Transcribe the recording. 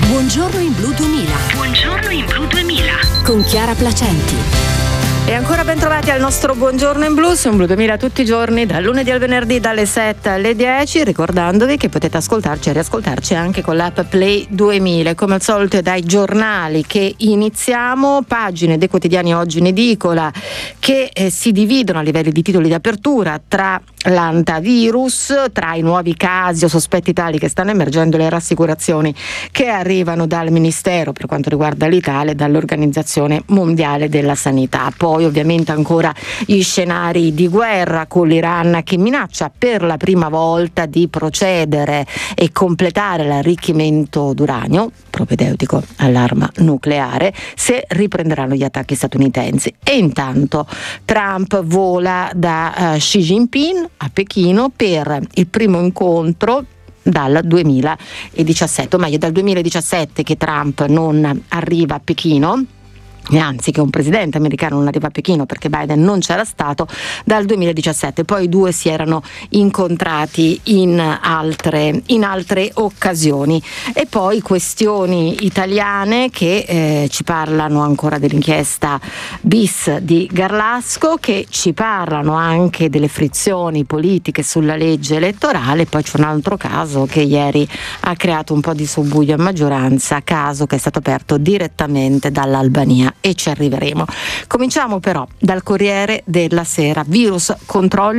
Buongiorno in Blu 2000. Buongiorno in Blu 2000. Con Chiara Placenti. E ancora ben trovati al nostro Buongiorno in Blu su Blu 2000 tutti i giorni, dal lunedì al venerdì dalle 7 alle 10, ricordandovi che potete ascoltarci e riascoltarci anche con l'app Play 2000. Come al solito è dai giornali che iniziamo, pagine dei quotidiani oggi in edicola che si dividono a livelli di titoli di apertura tra l'antivirus, tra i nuovi casi o sospetti tali che stanno emergendo, le rassicurazioni che arrivano dal Ministero per quanto riguarda l'Italia e dall'Organizzazione Mondiale della Sanità. Poi ovviamente ancora gli scenari di guerra con l'Iran che minaccia per la prima volta di procedere e completare l'arricchimento d'uranio propedeutico all'arma nucleare se riprenderanno gli attacchi statunitensi. E intanto Trump vola da Xi Jinping a Pechino per il primo incontro dal 2017, o meglio dal 2017 che Trump non arriva a Pechino, e anzi che un presidente americano non arriva a Pechino perché Biden non c'era stato dal 2017. Poi i due si erano incontrati in altre occasioni. E poi questioni italiane che ci parlano ancora dell'inchiesta bis di Garlasco, che ci parlano anche delle frizioni politiche sulla legge elettorale. Poi c'è un altro caso che ieri ha creato un po' di subbuglio in maggioranza, caso che è stato aperto direttamente dall'Albania, e ci arriveremo. Cominciamo però dal Corriere della Sera. Virus controlli